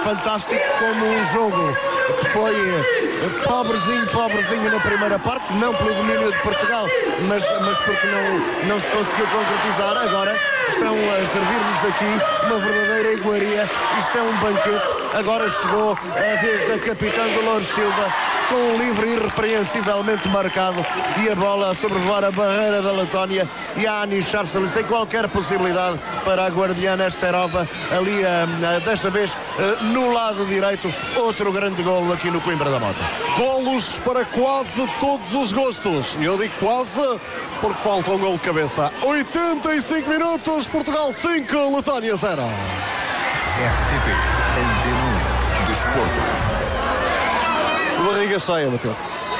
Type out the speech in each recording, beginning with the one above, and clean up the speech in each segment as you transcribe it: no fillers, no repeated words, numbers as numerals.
fantástico como um jogo que foi pobrezinho na primeira parte, não pelo domínio de Portugal, mas porque não se conseguiu concretizar. Agora estão a servir-nos aqui uma verdadeira iguaria. Isto é um banquete. Agora chegou a vez da capitã Dolores Silva, com um livre irrepreensivelmente marcado, e a bola a sobrevoar a barreira da Letónia, e a Ani Charsali sem qualquer possibilidade para a guardiã Nesterova, ali desta vez no lado direito. Outro grande golo aqui no Coimbra da Mota. Golos para quase todos os gostos, e eu digo quase porque falta um gol de cabeça. 85 minutos, Portugal 5, Letónia 0. RTP Antena 1 Desporto. Barriga cheia, Matheus.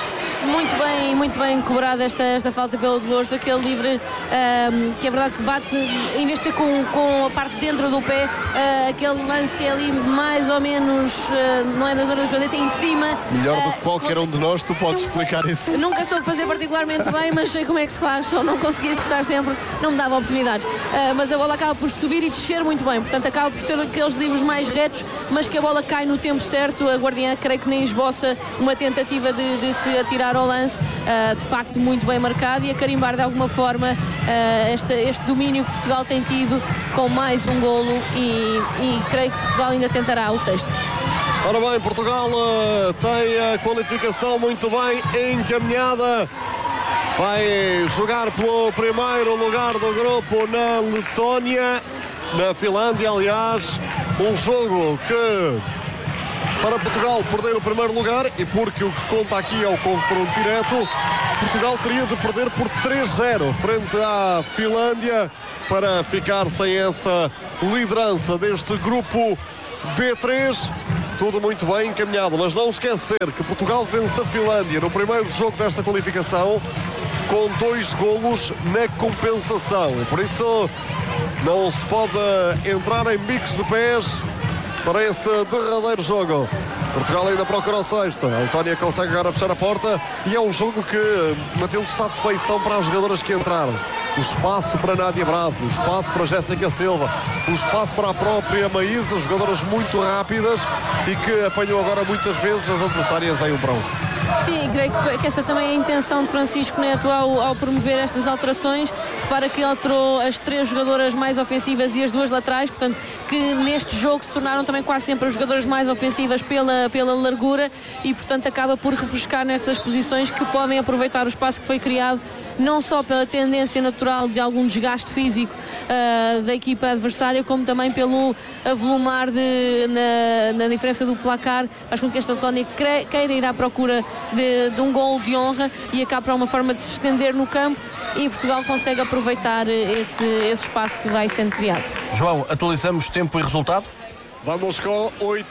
Muito bem cobrada esta falta pelo Dolores, aquele livre que é verdade que bate, em vez de ter com a parte de dentro do pé, aquele lance que é ali mais ou menos, não é na zona do jogo, tem em cima. Melhor do que qualquer um de nós, tu podes explicar isso. Nunca soube fazer particularmente bem, mas sei como é que se faz, só não consegui executar sempre, não me dava oportunidades. Mas a bola acaba por subir e descer muito bem, portanto acaba por ser aqueles livros mais retos, mas que a bola cai no tempo certo. A guardiã creio que nem esboça uma tentativa de se atirar ao lance, de facto muito bem marcado, e a carimbar de alguma forma este domínio que Portugal tem tido com mais um golo, e creio que Portugal ainda tentará o sexto. Ora bem, Portugal tem a qualificação muito bem encaminhada. Vai jogar pelo primeiro lugar do grupo na Letónia, na Finlândia, aliás. Um jogo que, para Portugal perder o primeiro lugar, e porque o que conta aqui é o confronto direto, Portugal teria de perder por 3-0 frente à Finlândia para ficar sem essa liderança deste grupo B3. Tudo muito bem encaminhado, mas não esquecer que Portugal vence a Finlândia no primeiro jogo desta qualificação com 2 golos na compensação, e por isso não se pode entrar em bicos de pés para esse derradeiro jogo. Portugal ainda procura o sexto. A Letónia consegue agora fechar a porta, e é um jogo que, Matilde, está de feição para as jogadoras que entraram. O espaço para Nádia Bravo, o espaço para Jéssica Silva, o espaço para a própria Maísa, jogadoras muito rápidas e que apanham agora muitas vezes as adversárias em um para um. Sim, creio que essa também é a intenção de Francisco Neto ao promover estas alterações. Repara que alterou as 3 jogadoras mais ofensivas e as 2 laterais, portanto, que neste jogo se tornaram também quase sempre as jogadoras mais ofensivas pela largura, e portanto acaba por refrescar nestas posições, que podem aproveitar o espaço que foi criado, não só pela tendência natural de algum desgaste físico da equipa adversária, como também pelo avolumar na diferença do placar. Faz com que esta Letónia queira ir à procura de um gol de honra, e acaba para uma forma de se estender no campo, e Portugal consegue aproveitar esse espaço que vai sendo criado. João, atualizamos tempo e resultado? Vamos com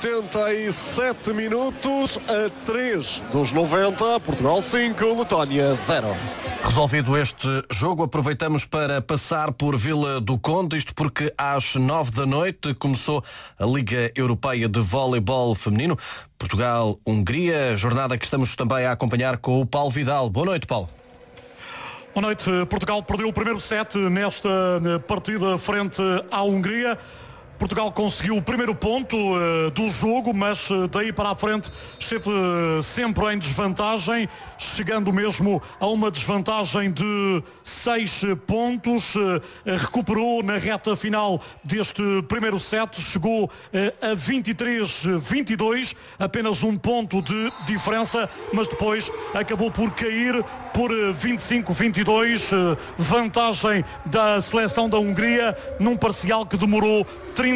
87 minutos a 3 dos 90. Portugal 5, Letónia 0. Resolvido este jogo, aproveitamos para passar por Vila do Conde, isto porque às 9 da noite começou a Liga Europeia de Voleibol Feminino. Portugal-Hungria, jornada que estamos também a acompanhar com o Paulo Vidal. Boa noite, Paulo. Boa noite. Portugal perdeu o primeiro set nesta partida frente à Hungria. Portugal conseguiu o primeiro ponto do jogo, mas daí para a frente esteve sempre em desvantagem, chegando mesmo a uma desvantagem de 6 pontos. Recuperou na reta final deste primeiro set, chegou a 23-22, apenas um ponto de diferença, mas depois acabou por cair por 25-22, vantagem da seleção da Hungria, num parcial que demorou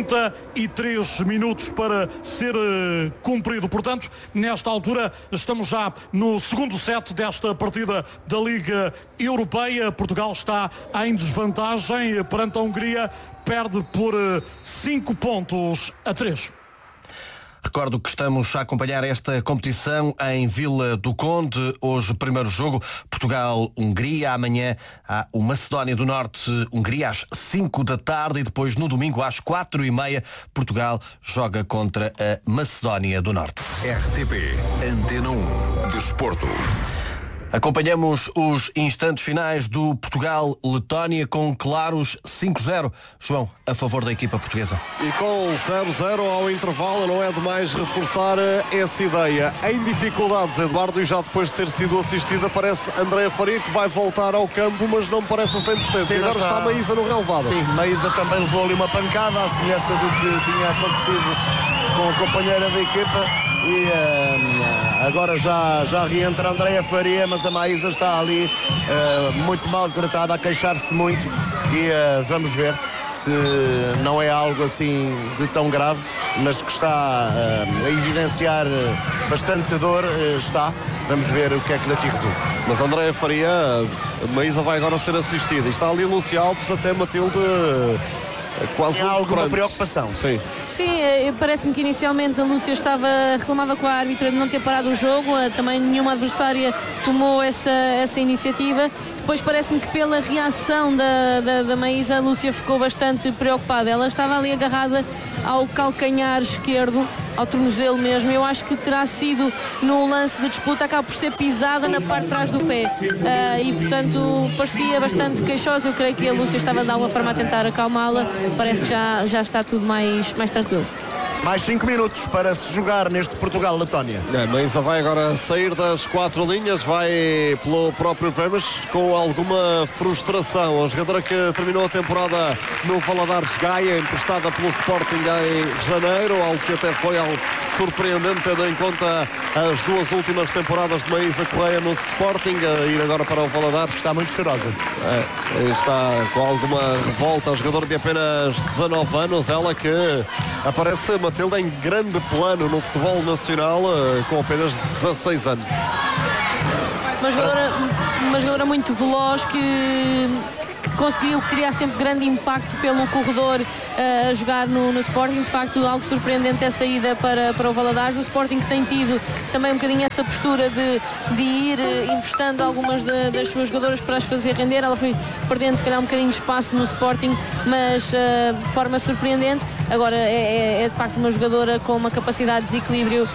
33 minutos para ser cumprido. Portanto, nesta altura estamos já no segundo set desta partida da Liga Europeia. Portugal está em desvantagem perante a Hungria, perde por 5 pontos a 3. Recordo que estamos a acompanhar esta competição em Vila do Conde. Hoje, primeiro jogo, Portugal-Hungria. Amanhã há o Macedónia do Norte-Hungria às 5 da tarde. E depois, no domingo, às 4h30, Portugal joga contra a Macedónia do Norte. RTP Antena 1 Desporto. Acompanhamos os instantes finais do Portugal-Letónia com claros 5-0. João, a favor da equipa portuguesa. E com 0-0 ao intervalo não é demais reforçar essa ideia. Em dificuldades, Eduardo, e já depois de ter sido assistida, parece Andréa Faria que vai voltar ao campo, mas não parece a 100%. Sim, e agora está Maísa no relevado. Sim, Maísa também levou ali uma pancada, à semelhança do que tinha acontecido com a companheira da equipa. E agora já reentra Andréa Faria, mas a Maísa está ali muito maltratada, a queixar-se muito, e vamos ver se não é algo assim de tão grave, mas que está a evidenciar bastante dor, está. Vamos ver o que é que daqui resulta. Mas Andréa Faria, a Maísa vai agora ser assistida. E está ali Lúcia Alves, até Matilde quase Tem alguma preocupação. Sim. Sim, parece-me que inicialmente a Lúcia reclamava com a árbitra de não ter parado o jogo, também nenhuma adversária tomou essa iniciativa. Depois parece-me que pela reação da Maísa, a Lúcia ficou bastante preocupada. Ela estava ali agarrada ao calcanhar esquerdo, ao tornozelo mesmo. Eu acho que terá sido no lance de disputa, acaba por ser pisada na parte de trás do pé. E portanto parecia bastante queixosa. Eu creio que a Lúcia estava de alguma forma a tentar acalmá-la. Parece que já está tudo mais tranquilo. Mais 5 minutos para se jogar neste Portugal-Letónia. Maísa vai agora sair das 4 linhas, vai pelo próprio Prémios com alguma frustração. A jogadora que terminou a temporada no Valadares Gaia, emprestada pelo Sporting em janeiro, algo que até foi algo surpreendente, tendo em conta as 2 últimas temporadas de Maísa Correia no Sporting, a ir agora para o Valadares. Está muito chorosa. Está com alguma revolta, a jogadora de apenas 19 anos, ela que aparece, Matilde, em grande plano no futebol nacional, com apenas 16 anos. Uma jogadora muito veloz que conseguiu criar sempre grande impacto pelo corredor a jogar no Sporting. De facto, algo surpreendente é a saída para o Valadares. O Sporting que tem tido também um bocadinho essa postura de ir emprestando algumas das suas jogadoras para as fazer render. Ela foi perdendo se calhar um bocadinho de espaço no Sporting, mas de forma surpreendente. Agora é de facto uma jogadora com uma capacidade de desequilíbrio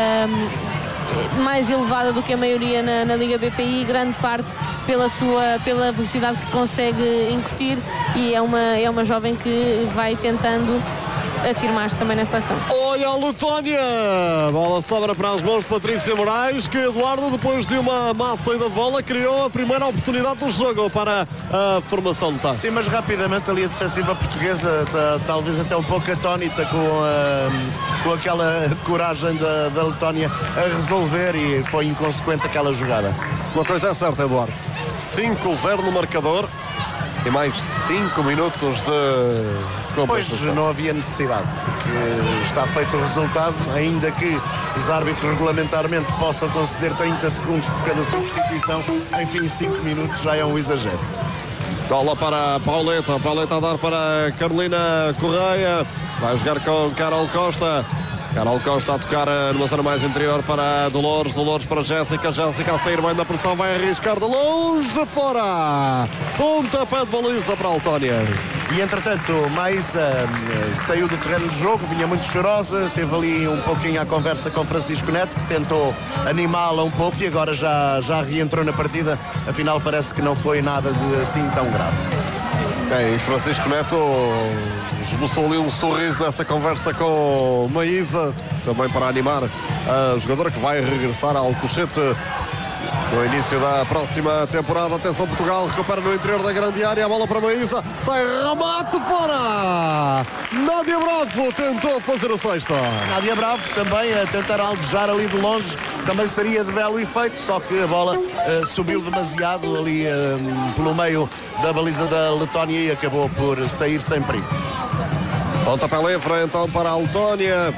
mais elevada do que a maioria na Liga BPI, grande parte pela velocidade que consegue incutir, e é uma jovem que vai tentando afirmar-se também na seleção. Olha a Letónia! Bola sobra para as mãos de Patrícia Moraes, que Eduardo, depois de uma má saída de bola, criou a primeira oportunidade do jogo para a formação de Taz. Sim, mas rapidamente ali a defensiva portuguesa talvez até um pouco atónita com aquela coragem da Letónia a resolver, e foi inconsequente aquela jogada. Uma coisa é certa, Eduardo, 5-0 no marcador e mais 5 minutos de compensação. Pois não havia necessidade, porque está feito o resultado, ainda que os árbitros regulamentarmente possam conceder 30 segundos por cada substituição, enfim, 5 minutos já é um exagero. Bola para a Pauleta a dar para Carolina Correia, vai jogar com Carol Costa. Carol Costa a tocar numa zona mais interior para Dolores para Jéssica a sair bem da pressão, vai arriscar de longe fora. Pontapé de baliza para a Letónia. E entretanto, Maísa saiu do terreno de jogo, vinha muito chorosa, teve ali um pouquinho a conversa com Francisco Neto, que tentou animá-la um pouco, e agora já reentrou na partida. Afinal, parece que não foi nada de assim tão grave. E Francisco Neto esboçou ali um sorriso nessa conversa com Maísa, também para animar a jogadora que vai regressar ao Alcochete no início da próxima temporada. Atenção, Portugal recupera no interior da grande área, a bola para Maísa, sai remate fora. Nádia Bravo tentou fazer o sexto. Nádia Bravo também a tentar alvejar ali de longe, também seria de belo efeito, só que a bola subiu demasiado ali pelo meio da baliza da Letónia e acabou por sair sem perigo. Pontapé livre então para a Letónia.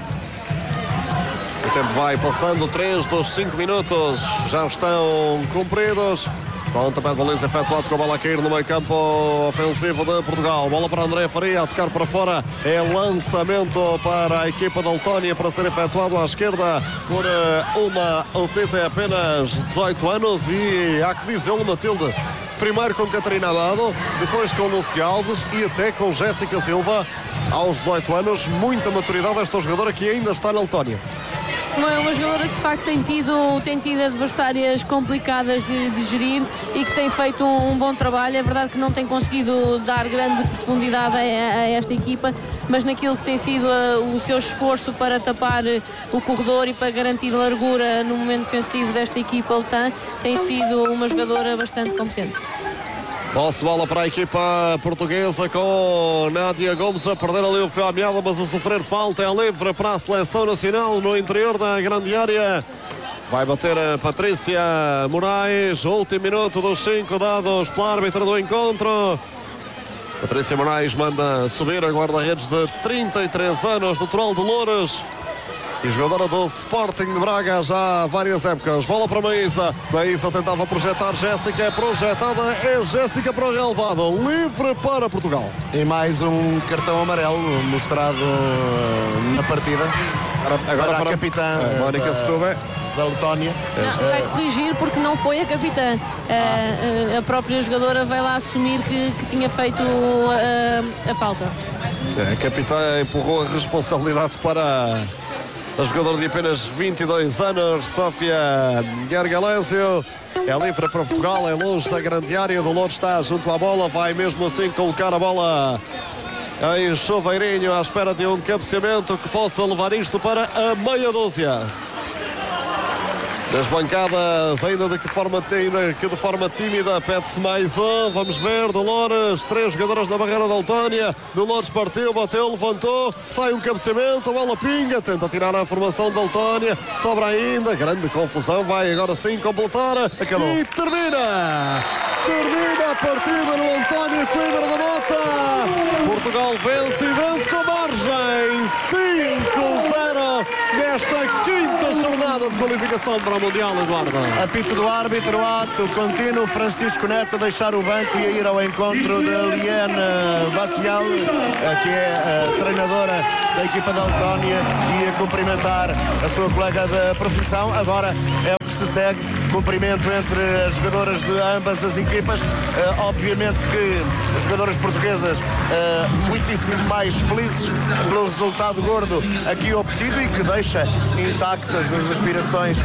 O tempo vai passando, 3 dos 5 minutos já estão cumpridos. Pontapé de baliza efetuado com a bola a cair no meio campo ofensivo de Portugal. Bola para Andréa Faria a tocar para fora. É lançamento para a equipa da Letónia para ser efetuado à esquerda por uma Opita, apenas 18 anos, e há que dizê-lo, Matilde. Primeiro com Catarina Amado, depois com Lúcia Alves e até com Jéssica Silva. Aos 18 anos, muita maturidade esta jogadora que ainda está na Letónia. uma jogadora que de facto tem tido adversárias complicadas de gerir e que tem feito um bom trabalho. É verdade que não tem conseguido dar grande profundidade a esta equipa, mas naquilo que tem sido o seu esforço para tapar o corredor e para garantir largura no momento defensivo desta equipa letã, tem sido uma jogadora bastante competente. Posse de bola para a equipa portuguesa com Nádia Gomes a perder ali o fio à meada, mas a sofrer falta. É livre para a seleção nacional no interior da grande área. Vai bater a Patrícia Moraes. Último minuto dos 5 dados pela árbitra do encontro. Patrícia Moraes manda subir a guarda-redes de 33 anos, natural de Loures e jogadora do Sporting de Braga já há várias épocas. Bola para Maísa. Maísa tentava projetar Jéssica. É projetada. É Jéssica para o relevado. Livre para Portugal. E mais um cartão amarelo mostrado na partida. Agora para a capitã Mónica Setúbal da Letónia. Não, vai corrigir porque não foi a capitã. A própria jogadora vai lá assumir que tinha feito a falta. A capitã empurrou a responsabilidade para a jogadora de apenas 22 anos, Sofia Gargalésio. É livre para Portugal, é longe da grande área. Do Lourdes está junto à bola, vai mesmo assim colocar a bola em Choveirinho à espera de um cabeceamento que possa levar isto para a meia dúzia. Das bancadas, ainda de forma tímida, pede-se mais um. Vamos ver, Dolores, 3 jogadoras na barreira da Letónia. Dolores partiu, bateu, levantou, sai um cabeceamento, a bola pinga, tenta tirar a formação da Letónia, sobra ainda, grande confusão, vai agora sim completar. Acabou. E termina a partida no António Coimbra da Mota. Portugal vence e vence com margem 5-0 nesta quinta jornada de qualificação para o Mundial, Eduardo. Apito do árbitro, ato contínuo. Francisco Neto a deixar o banco e a ir ao encontro de Liane Vatsial, que é a treinadora da equipa da Letónia, e a cumprimentar a sua colega de profissão. Agora é o que se segue, cumprimento entre as jogadoras de ambas as equipas. Obviamente que as jogadoras portuguesas muitíssimo mais felizes pelo resultado gordo aqui obtido e que deixa intactas as aspirações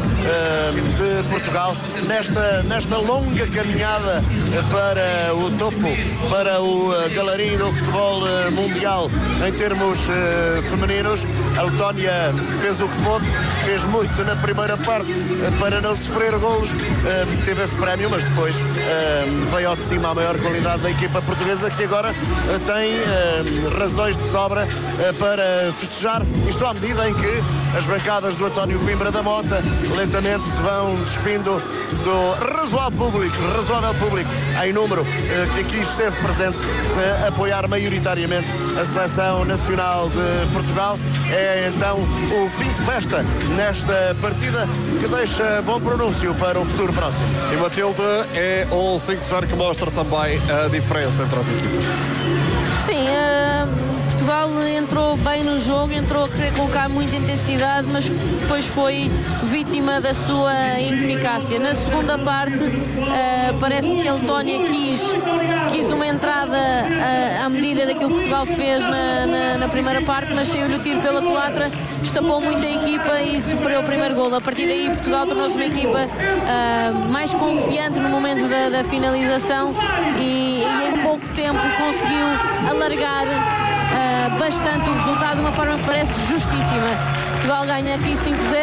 de Portugal nesta longa caminhada para o topo, para o galarim do futebol mundial em termos femininos. A Letónia fez o que pôde, fez muito na primeira parte para não sofrer golos, teve esse prémio, mas depois veio ao de cima a maior qualidade da equipa portuguesa, que agora tem razões de sobra para festejar, isto à medida em que as bancadas do António Coimbra da Mota lentamente se vão despindo do razoável público em número que aqui esteve presente a apoiar maioritariamente a seleção nacional de Portugal. É então o fim de festa nesta partida que deixa bom pronúncio para o futuro próximo. E Matilde, é um 5-0 que mostra também a diferença entre as equipas. Sim, Portugal entrou bem no jogo, entrou a querer colocar muita intensidade, mas depois foi vítima da sua ineficácia. Na segunda parte, parece-me que a Letónia quis uma entrada à medida daquilo que Portugal fez na primeira parte, mas saiu-lhe o tiro pela culatra, estapou muito a equipa e sofreu o primeiro golo. A partir daí, Portugal tornou-se uma equipa mais confiante no momento da finalização e em pouco tempo conseguiu alargar bastante o resultado de uma forma que parece justíssima. Portugal ganha aqui 5-0,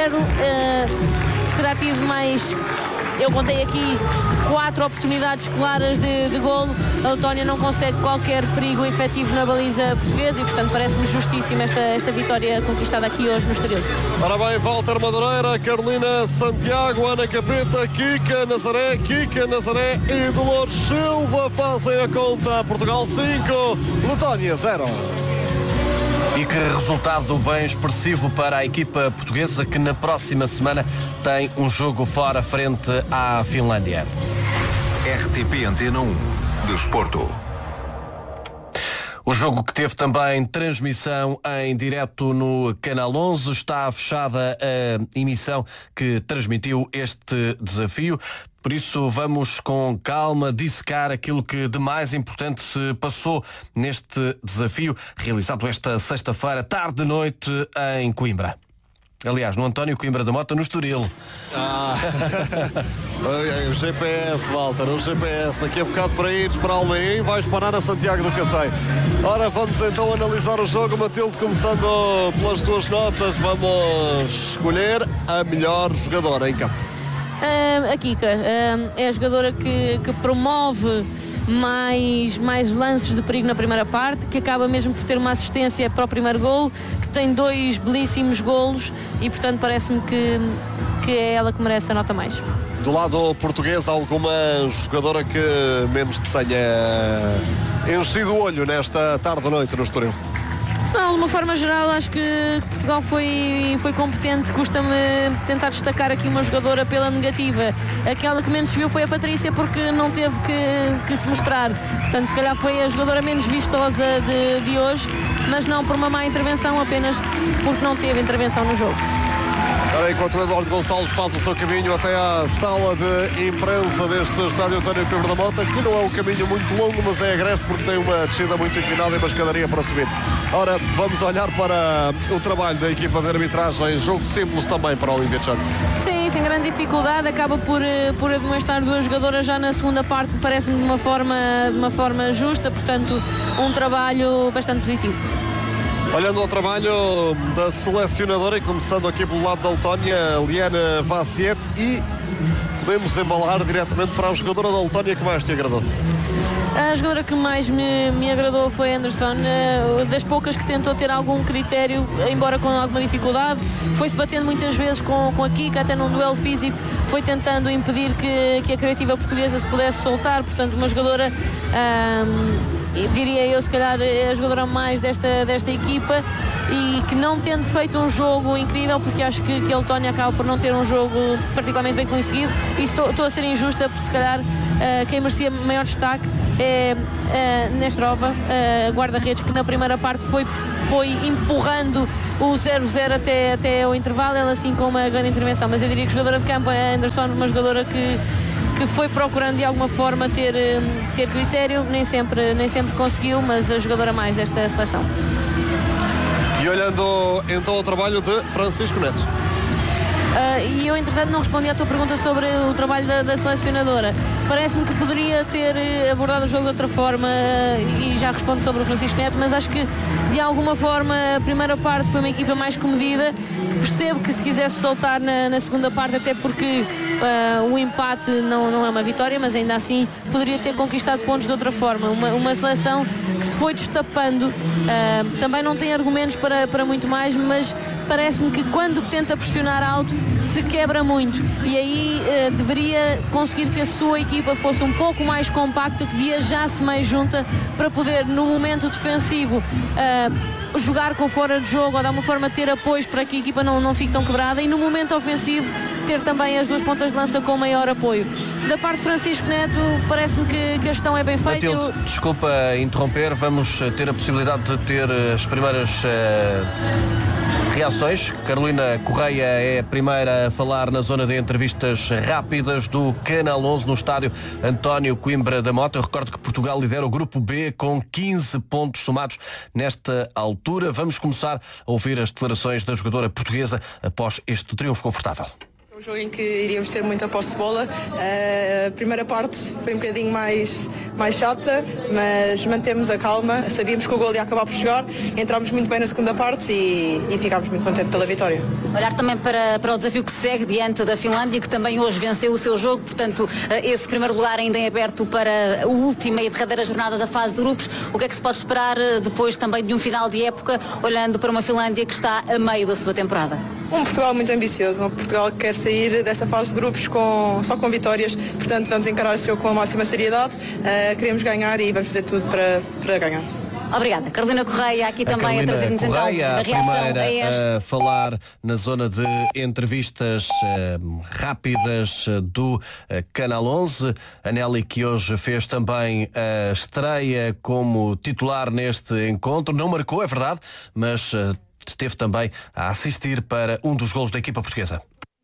terá tido mais, eu contei aqui 4 oportunidades claras de golo. A Letónia não consegue qualquer perigo efetivo na baliza portuguesa e portanto parece-me justíssima esta vitória conquistada aqui hoje no Estoril. Ora bem, Walter Madureira, Carolina Santiago, Ana Capeta, Kika Nazaré e Dolores Silva fazem a conta. Portugal 5, Letónia 0. E que resultado bem expressivo para a equipa portuguesa, que na próxima semana tem um jogo fora frente à Finlândia. RTP Antena 1 Desporto. O jogo que teve também transmissão em direto no Canal 11, está fechada a emissão que transmitiu este desafio. Por isso vamos com calma dissecar aquilo que de mais importante se passou neste desafio realizado esta sexta-feira, tarde-noite, em Coimbra. Aliás, no António Coimbra da Mota, no Estoril. O GPS, Walter, o GPS. Daqui a bocado para ires para Almerim, vais parar a Santiago do Cacém. Ora, vamos então analisar o jogo. Matilde, começando pelas tuas notas, vamos escolher a melhor jogadora em campo. A Kika é a jogadora que promove mais lances de perigo na primeira parte, que acaba mesmo por ter uma assistência para o primeiro golo, que tem 2 belíssimos golos e portanto parece-me que é ela que merece a nota mais. Do lado português, alguma jogadora que menos te tenha enchido o olho nesta tarde-noite no Estoril? Não, de uma forma geral, acho que Portugal foi competente. Custa-me tentar destacar aqui uma jogadora pela negativa. Aquela que menos se viu foi a Patrícia, porque não teve que se mostrar. Portanto, se calhar foi a jogadora menos vistosa de hoje, mas não por uma má intervenção, apenas porque não teve intervenção no jogo. Agora, enquanto o Eduardo Gonçalves faz o seu caminho até à sala de imprensa deste estádio António Coimbra da Mota, que não é um caminho muito longo, mas é agreste porque tem uma descida muito inclinada e uma escadaria para subir. Ora, vamos olhar para o trabalho da equipa de arbitragem, jogo simples também para o Olívia Chan. Sim, sem grande dificuldade, acaba por demonstrar 2 jogadoras já na segunda parte, parece-me de uma forma justa, portanto um trabalho bastante positivo. Olhando ao trabalho da selecionadora e começando aqui pelo lado da Letónia, Liana Vassiet, e podemos embalar diretamente para a jogadora da Letónia que mais te agradou. A jogadora que mais me agradou foi Anderson, das poucas que tentou ter algum critério, embora com alguma dificuldade, foi-se batendo muitas vezes com a Kika, até num duelo físico, foi tentando impedir que a criativa portuguesa se pudesse soltar, portanto uma jogadora, diria eu, se calhar a jogadora mais desta equipa, e que não tendo feito um jogo incrível, porque acho que a Letónia acaba por não ter um jogo particularmente bem conseguido, e estou a ser injusta, porque se calhar quem merecia maior destaque é Nestrova, guarda-redes, que na primeira parte foi empurrando o 0-0 até o intervalo, ela assim com uma grande intervenção, mas eu diria que a jogadora de campo é Anderson, uma jogadora que foi procurando de alguma forma ter critério, nem sempre conseguiu, mas a jogadora mais desta seleção. E olhando então ao trabalho de Francisco Neto. E eu, entretanto, não respondi à tua pergunta sobre o trabalho da selecionadora. Parece-me que poderia ter abordado o jogo de outra forma, e já respondo sobre o Francisco Neto, mas acho que de alguma forma a primeira parte foi uma equipa mais comedida. Percebo que se quisesse soltar na segunda parte, até porque o empate não é uma vitória, mas ainda assim poderia ter conquistado pontos de outra forma. Uma seleção que se foi destapando, também não tem argumentos para muito mais, mas parece-me que quando tenta pressionar alto se quebra muito, e aí deveria conseguir que a sua equipa fosse um pouco mais compacta, que viajasse mais junta, para poder no momento defensivo jogar com fora de jogo, ou de alguma forma ter apoios para que a equipa não fique tão quebrada, e no momento ofensivo ter também as 2 pontas de lança com maior apoio. Da parte de Francisco Neto, parece-me que a gestão é bem feita. Matilde, desculpa interromper, vamos ter a possibilidade de ter as primeiras reações. Carolina Correia é a primeira a falar na zona de entrevistas rápidas do Canal 11 no estádio António Coimbra da Mota. Eu recordo que Portugal lidera o grupo B com 15 pontos somados nesta altura. Vamos começar a ouvir as declarações da jogadora portuguesa após este triunfo confortável. Um jogo em que iríamos ter muita posse de bola. A primeira parte foi um bocadinho mais chata, mas mantemos a calma, sabíamos que o gol ia acabar por chegar, entramos muito bem na segunda parte e ficámos muito contentes pela vitória. Olhar também para o desafio que segue diante da Finlândia, que também hoje venceu o seu jogo, portanto esse primeiro lugar ainda é aberto para a última e derradeira jornada da fase de grupos. O que é que se pode esperar depois também de um final de época, olhando para uma Finlândia que está a meio da sua temporada? Um Portugal muito ambicioso, um Portugal que quer sair desta fase de grupos só com vitórias, portanto vamos encarar esse jogo com a máxima seriedade, queremos ganhar e vamos fazer tudo para ganhar. Obrigada. Carolina Correia aqui também a trazer-nos então a reação a este... a falar na zona de entrevistas rápidas do Canal 11. A Nelly, que hoje fez também a estreia como titular neste encontro, não marcou, é verdade, mas esteve também a assistir para um dos golos da equipa portuguesa.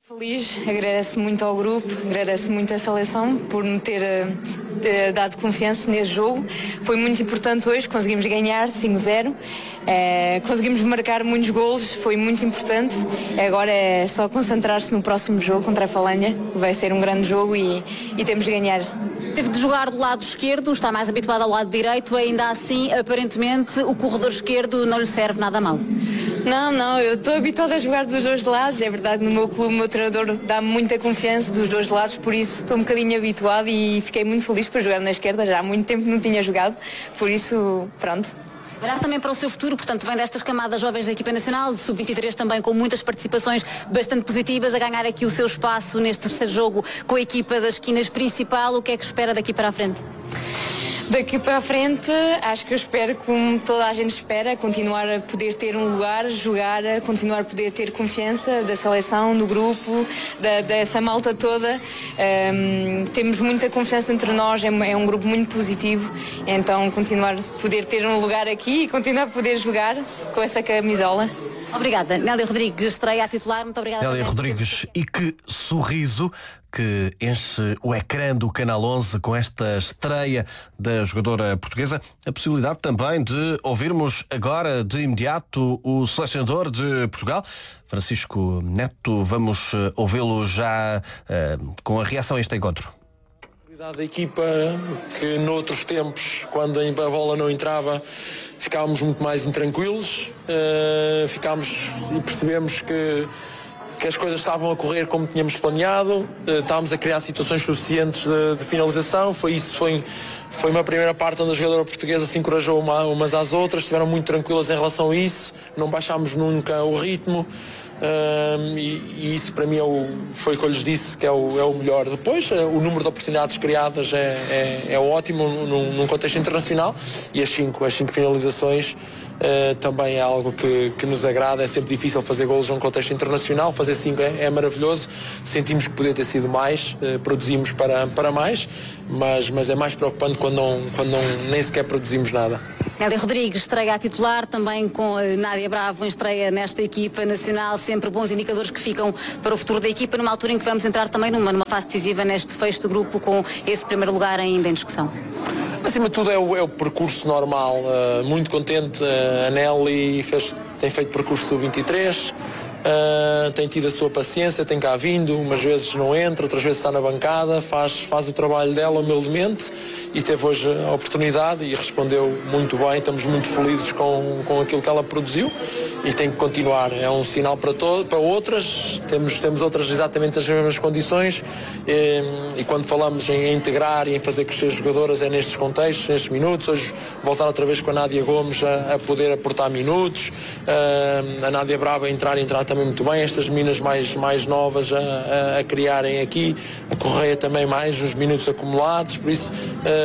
Feliz, agradeço muito ao grupo, agradeço muito à seleção por me ter dado confiança nesse jogo. Foi muito importante hoje, conseguimos ganhar 5-0, conseguimos marcar muitos golos, foi muito importante. Agora é só concentrar-se no próximo jogo contra a Falândia, vai ser um grande jogo e temos de ganhar. Teve de jogar do lado esquerdo, está mais habituado ao lado direito, ainda assim, aparentemente, o corredor esquerdo não lhe serve nada mal. Não, eu estou habituada a jogar dos dois lados, é verdade, no meu clube o meu treinador dá-me muita confiança dos dois lados, por isso estou um bocadinho habituado e fiquei muito feliz por jogar na esquerda, já há muito tempo que não tinha jogado, por isso, pronto. Olhar também para o seu futuro, portanto, vem destas camadas jovens da equipa nacional, de sub-23 também com muitas participações bastante positivas, a ganhar aqui o seu espaço neste terceiro jogo com a equipa das esquinas principal. O que é que espera daqui para a frente? Daqui para a frente, acho que eu espero, como toda a gente espera, continuar a poder ter um lugar, jogar, continuar a poder ter confiança da seleção, do grupo, dessa malta toda. Temos muita confiança entre nós, é um grupo muito positivo, então continuar a poder ter um lugar aqui e continuar a poder jogar com essa camisola. Obrigada. Nélia Rodrigues, estreia a titular, muito obrigada. Nélia Rodrigues, e que sorriso que enche o ecrã do Canal 11 com esta estreia da jogadora portuguesa. A possibilidade também de ouvirmos agora de imediato o selecionador de Portugal, Francisco Neto. Vamos ouvi-lo já com a reação a este encontro. Da equipa, que noutros tempos, quando a bola não entrava, ficávamos muito mais intranquilos, ficámos e percebemos que as coisas estavam a correr como tínhamos planeado, estávamos a criar situações suficientes de finalização. Foi uma primeira parte onde a jogadora portuguesa se encorajou umas às outras, estiveram muito tranquilas em relação a isso, não baixámos nunca o ritmo. E isso para mim foi o que eu lhes disse, que é o melhor. Depois o número de oportunidades criadas é ótimo num contexto internacional, e as cinco finalizações também é algo que nos agrada. É sempre difícil fazer golos num contexto internacional, fazer 5 é maravilhoso. Sentimos que podia ter sido mais, produzimos para mais, mas é mais preocupante quando nem sequer produzimos nada. Nélia Rodrigues estreia a titular, também com Nádia Bravo em estreia nesta equipa nacional, sempre bons indicadores que ficam para o futuro da equipa, numa altura em que vamos entrar também numa fase decisiva neste fecho do grupo, com esse primeiro lugar ainda em discussão. Acima de tudo é o percurso normal, muito contente. A Nelly tem feito percurso sub-23, tem tido a sua paciência, tem cá vindo, umas vezes não entra, outras vezes está na bancada, faz o trabalho dela humildemente, e teve hoje a oportunidade e respondeu muito bem. Estamos muito felizes com aquilo que ela produziu e tem que continuar. É um sinal para outras, temos outras exatamente as mesmas condições, e quando falamos em integrar e em fazer crescer jogadoras é nestes contextos, nestes minutos. Hoje voltar outra vez com a Nádia Gomes a poder aportar minutos, a Nádia Brava a entrar também muito bem, estas meninas mais novas a criarem aqui, a Correia também mais os minutos acumulados, por isso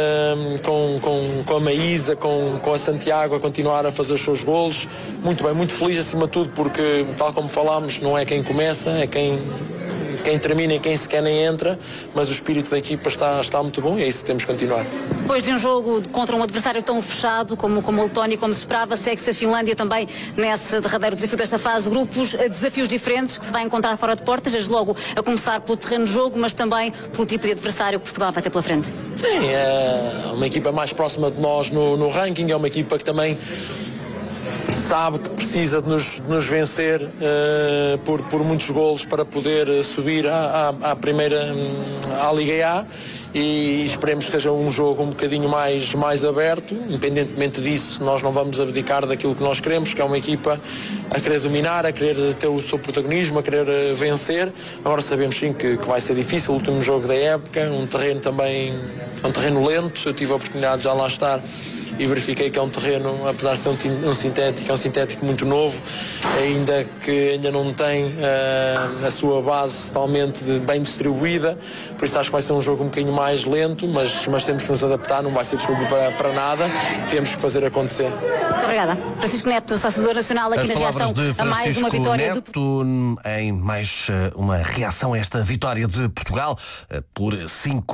com a Maísa, com a Santiago a continuar a fazer os seus golos. Muito bem, muito feliz acima de tudo, porque tal como falámos, não é quem começa, é quem termina e quem sequer nem entra, mas o espírito da equipa está muito bom, e é isso que temos que continuar. Depois de um jogo contra um adversário tão fechado como a Letónia, como se esperava, segue-se a Finlândia também nesse derradeiro desafio desta fase, grupos, desafios diferentes que se vai encontrar fora de portas, desde logo a começar pelo terreno de jogo, mas também pelo tipo de adversário que Portugal vai ter pela frente. Sim, é uma equipa mais próxima de nós no ranking, é uma equipa que também sabe que precisa de nos vencer por muitos golos para poder subir à Liga A, e esperemos que seja um jogo um bocadinho mais aberto. Independentemente disso, nós não vamos abdicar daquilo que nós queremos, que é uma equipa a querer dominar, a querer ter o seu protagonismo, a querer vencer. Agora sabemos sim que vai ser difícil, o último jogo da época, um terreno também, um terreno lento. Eu tive a oportunidade de já lá estar e verifiquei que é um terreno, apesar de ser um sintético muito novo, ainda não tem a sua base totalmente bem distribuída, por isso acho que vai ser um jogo um bocadinho mais lento, mas temos que nos adaptar, não vai ser desculpa para nada, temos que fazer acontecer. Muito obrigada. Francisco Neto, selecionador nacional, aqui na reação a mais uma vitória Neto, em mais uma reação a esta vitória de Portugal por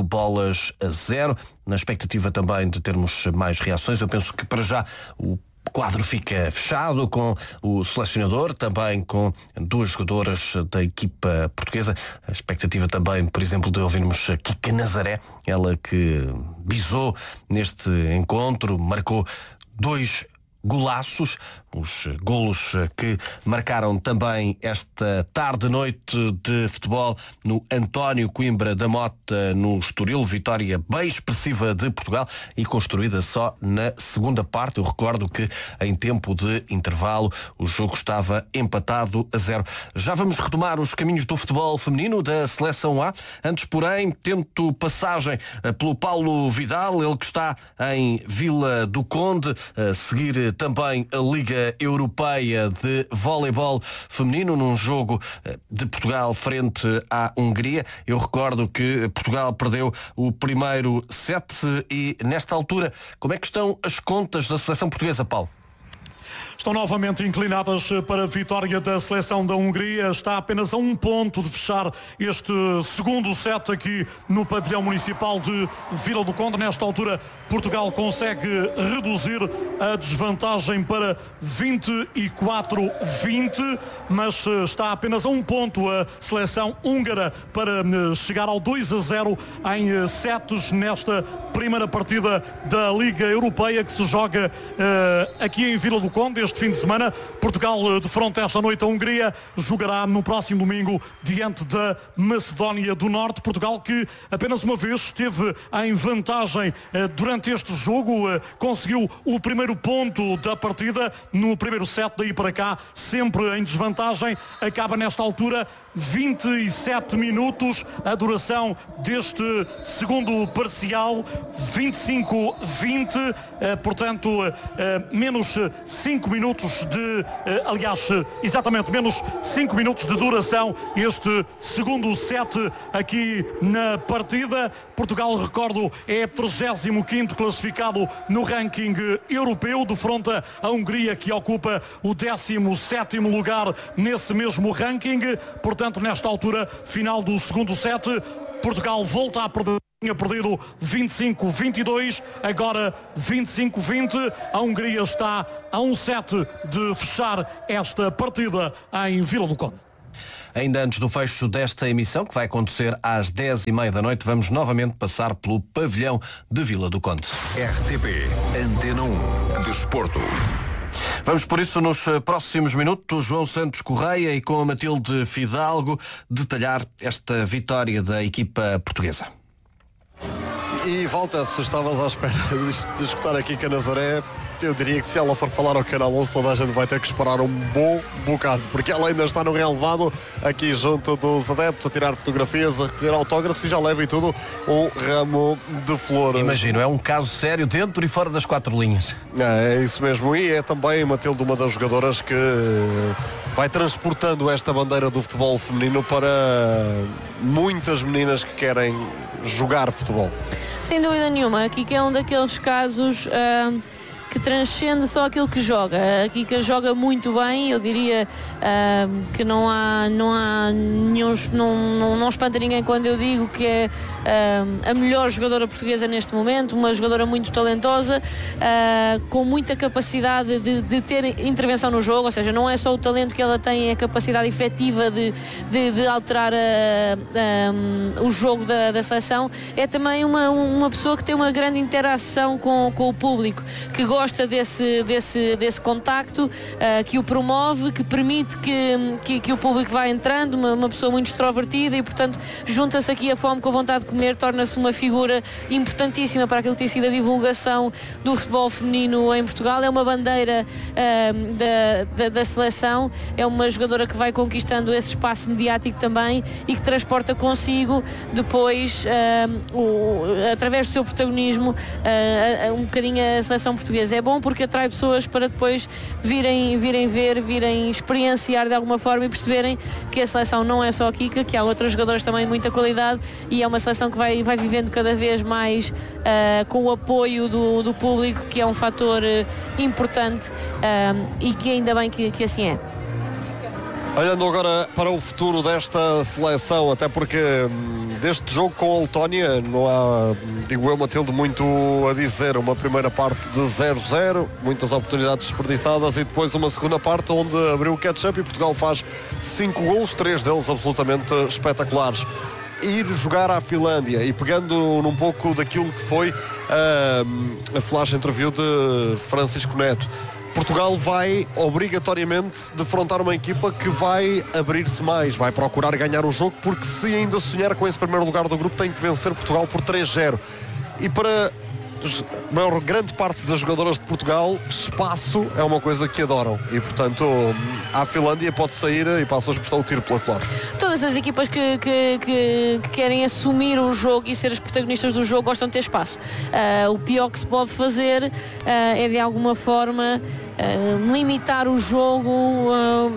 5-0, na expectativa também de termos mais reações. Eu penso que para já o quadro fica fechado com o selecionador, também com 2 jogadoras da equipa portuguesa. A expectativa também, por exemplo, de ouvirmos a Kika Nazaré, ela que bisou neste encontro, marcou 2 golaços, os golos que marcaram também esta tarde-noite de futebol no António Coimbra da Mota, no Estoril. Vitória bem expressiva de Portugal e construída só na segunda parte. Eu recordo que em tempo de intervalo o jogo estava empatado a 0. Já vamos retomar os caminhos do futebol feminino da Seleção A. Antes, porém, tento passagem pelo Paulo Vidal, ele que está em Vila do Conde, a seguir também a Liga Europeia de Voleibol Feminino, num jogo de Portugal frente à Hungria. Eu recordo que Portugal perdeu o primeiro set e, nesta altura, como é que estão as contas da seleção portuguesa, Paulo? Estão novamente inclinadas para a vitória da seleção da Hungria. Está apenas a 1 ponto de fechar este segundo set aqui no pavilhão municipal de Vila do Conde. Nesta altura, Portugal consegue reduzir a desvantagem para 24-20, mas está apenas a 1 ponto a seleção húngara para chegar ao 2-0 em setos nesta primeira partida da Liga Europeia que se joga aqui em Vila do Conde. Este fim de semana, Portugal defronta esta noite a Hungria, jogará no próximo domingo diante da Macedónia do Norte. Portugal que apenas uma vez esteve em vantagem durante este jogo, conseguiu o primeiro ponto da partida no primeiro set, daí para cá sempre em desvantagem. Acaba nesta altura 27 minutos a duração deste segundo parcial, 25-20, portanto menos 5 minutos de exatamente menos 5 minutos de duração este segundo set aqui na partida. Portugal, recordo, é 35º classificado no ranking europeu, defronta a Hungria que ocupa o 17º lugar nesse mesmo ranking. Portanto, nesta altura final do segundo set, Portugal volta a perder. Tinha perdido 25-22, agora 25-20. A Hungria está a 1 set de fechar esta partida em Vila do Conde. Ainda antes do fecho desta emissão, que vai acontecer às 10h30 da noite, vamos novamente passar pelo pavilhão de Vila do Conde. RTP Antena 1 Desporto. Vamos por isso nos próximos minutos, João Santos Correia e com a Matilde Fidalgo, detalhar esta vitória da equipa portuguesa. E volta, se estavas à espera de escutar aqui com a Nazaré, eu diria que se ela for falar ao Canal 11, toda a gente vai ter que esperar um bom bocado, porque ela ainda está no relevado aqui junto dos adeptos, a tirar fotografias, a recolher autógrafos e já leva e tudo um ramo de flores. Imagino, é um caso sério dentro e fora das 4 linhas. É isso mesmo, e é também, Matilde, uma das jogadoras que vai transportando esta bandeira do futebol feminino para muitas meninas que querem jogar futebol. Sem dúvida nenhuma, aqui que é um daqueles casos que transcende só aquilo que joga. A Kika joga muito bem, eu diria que não há nenhum, não espanta ninguém quando eu digo que é a melhor jogadora portuguesa neste momento, uma jogadora muito talentosa, com muita capacidade de ter intervenção no jogo, ou seja, não é só o talento que ela tem, é a capacidade efetiva de alterar o jogo da seleção. É também uma pessoa que tem uma grande interação com o público, que gosta desse contacto, que o promove, que permite que o público vá entrando, uma pessoa muito extrovertida e, portanto, junta-se aqui a fome com a vontade de comer, torna-se uma figura importantíssima para aquilo que tem sido a divulgação do futebol feminino em Portugal. É uma bandeira da seleção, é uma jogadora que vai conquistando esse espaço mediático também e que transporta consigo depois, através do seu protagonismo, um bocadinho a seleção portuguesa. É bom porque atrai pessoas para depois virem ver, virem experienciar de alguma forma e perceberem que a seleção não é só a Kika, que há outros jogadores também de muita qualidade e é uma seleção que vai vivendo cada vez mais com o apoio do público, que é um fator importante e que ainda bem que assim é. Olhando agora para o futuro desta seleção, até porque deste jogo com a Letónia não há, digo eu, Matilde, muito a dizer. Uma primeira parte de 0-0, muitas oportunidades desperdiçadas, e depois uma segunda parte onde abriu o catch-up e Portugal faz 5 golos, 3 deles absolutamente espetaculares. Ir jogar à Finlândia e pegando num pouco daquilo que foi a flash interview de Francisco Neto, Portugal vai obrigatoriamente defrontar uma equipa que vai abrir-se mais, vai procurar ganhar o jogo, porque se ainda sonhar com esse primeiro lugar do grupo tem que vencer Portugal por 3-0. E para a maior grande parte das jogadoras de Portugal, espaço é uma coisa que adoram e, portanto, a Finlândia pode sair, e passa a expressão, o tiro pela culatra. Todas as equipas que querem assumir o jogo e ser as protagonistas do jogo gostam de ter espaço. O pior que se pode fazer é, de alguma forma, limitar o jogo,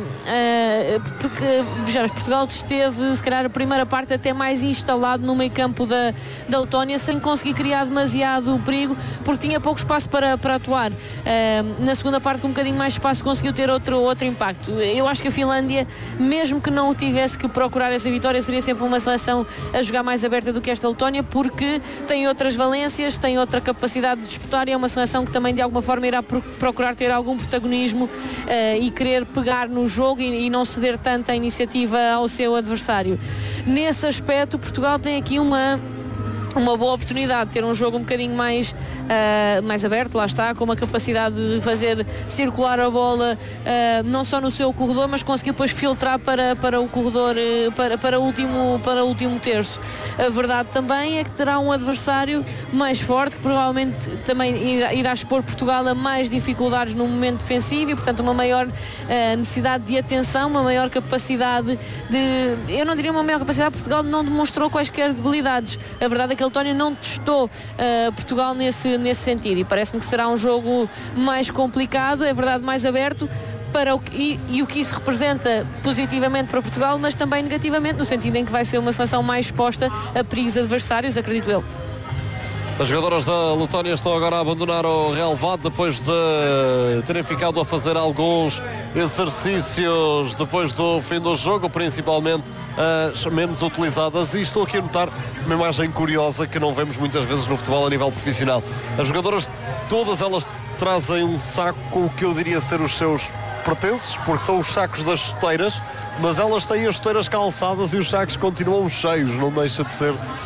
porque, vejamos, Portugal esteve, se calhar, a primeira parte até mais instalado no meio campo da Letónia, sem conseguir criar demasiado perigo, porque tinha pouco espaço para atuar. Na segunda parte, com um bocadinho mais espaço, conseguiu ter outro impacto. Eu acho que a Finlândia, mesmo que não tivesse que procurar essa vitória, seria sempre uma seleção a jogar mais aberta do que esta Letónia, porque tem outras valências, tem outra capacidade de disputar, e é uma seleção que também, de alguma forma, irá procurar ter algum protagonismo e querer pegar no jogo e não ceder tanto a iniciativa ao seu adversário. Nesse aspecto, Portugal tem aqui uma boa oportunidade de ter um jogo um bocadinho mais aberto, lá está, com uma capacidade de fazer circular a bola não só no seu corredor, mas conseguir depois filtrar para o corredor, para o último terço. A verdade também é que terá um adversário mais forte, que provavelmente também irá expor Portugal a mais dificuldades no momento defensivo, e portanto uma maior necessidade de atenção, uma maior capacidade eu não diria uma maior capacidade, Portugal não demonstrou quaisquer debilidades. A verdade é que a Letónia não testou Portugal nesse sentido, e parece-me que será um jogo mais complicado, é verdade, mais aberto, e o que isso representa positivamente para Portugal, mas também negativamente, no sentido em que vai ser uma seleção mais exposta a perigos adversários, acredito eu. As jogadoras da Letónia estão agora a abandonar o relevado depois de terem ficado a fazer alguns exercícios depois do fim do jogo, principalmente as menos utilizadas, e estou aqui a notar uma imagem curiosa que não vemos muitas vezes no futebol a nível profissional. As jogadoras, todas elas trazem um saco com o que eu diria ser os seus pertences, porque são os sacos das chuteiras, mas elas têm as chuteiras calçadas e os sacos continuam cheios, não deixa de ser